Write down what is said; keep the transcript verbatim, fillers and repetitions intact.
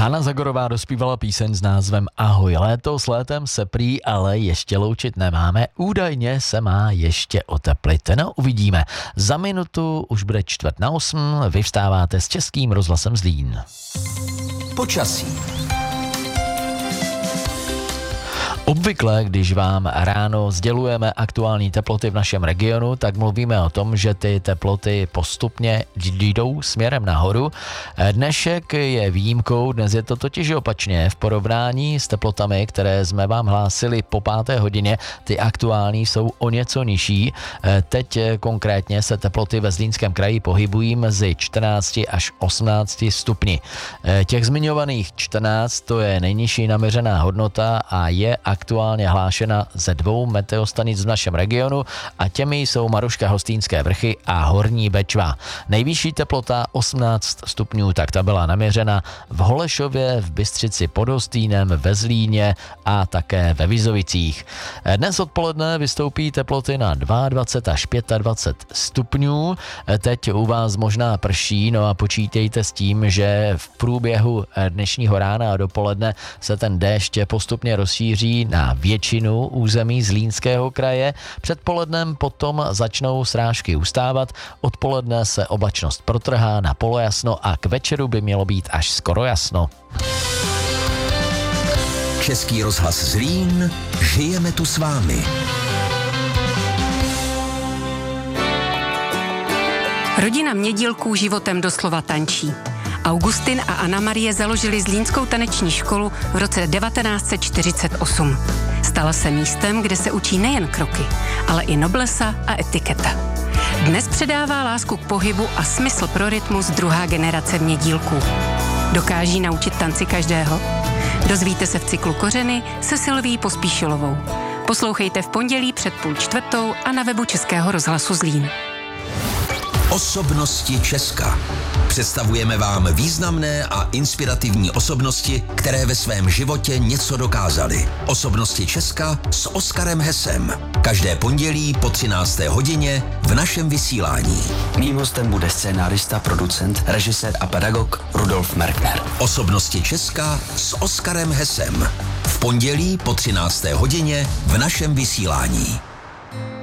Hana Zagorová dospívala píseň s názvem Ahoj léto, s létem se prý ale ještě loučit nemáme, údajně se má ještě oteplit. No uvidíme, za minutu už bude čtvrt na osm, vy vstáváte s Českým rozhlasem Zlín. Počasí. Obvykle, když vám ráno sdělujeme aktuální teploty v našem regionu, tak mluvíme o tom, že ty teploty postupně jdou směrem nahoru. Dnešek je výjimkou, dnes je to totiž opačně. V porovnání s teplotami, které jsme vám hlásili po páté hodině, ty aktuální jsou o něco nižší. Teď konkrétně se teploty ve Zlínském kraji pohybují mezi čtrnácti až osmnácti stupni. Těch zmiňovaných čtrnáct to je nejnižší naměřená hodnota a je aktuálně hlášena ze dvou meteostanic v našem regionu a těmi jsou Maruška Hostýnské vrchy a Horní Bečva. Nejvyšší teplota osmnáct stupňů, tak ta byla naměřena v Holešově, v Bystřici pod Hostýnem, ve Zlíně a také ve Vizovicích. Dnes odpoledne vystoupí teploty na dvacet dva až dvacet pět stupňů. Teď u vás možná prší, no a počítejte s tím, že v průběhu dnešního rána a dopoledne se ten déšť postupně rozšíří na většinu území Zlínského kraje. Předpolednem potom začnou srážky ustávat, odpoledne se oblačnost protrhá na polojasno a k večeru by mělo být až skoro jasno. Český rozhlas Zlín, žijeme tu s vámi. Rodina Mědílků životem doslova tančí. Augustin a Anna Marie založili Zlínskou taneční školu v roce devatenáct set čtyřicet osm. Stala se místem, kde se učí nejen kroky, ale i noblesa a etiketa. Dnes předává lásku k pohybu a smysl pro rytmus druhá generace Mědílků. Dokáží naučit tanci každého? Dozvíte se v cyklu Kořeny se Silví Pospíšilovou. Poslouchejte v pondělí před půl čtvrtou a na webu Českého rozhlasu Zlín. Osobnosti Česka. Představujeme vám významné a inspirativní osobnosti, které ve svém životě něco dokázaly. Osobnosti Česka s Oskarem Hesem. Každé pondělí po třinácté hodině v našem vysílání. Mým hostem bude scénárista, producent, režisér a pedagog Rudolf Merkner. Osobnosti Česka s Oskarem Hesem. V pondělí po třinácté hodině v našem vysílání.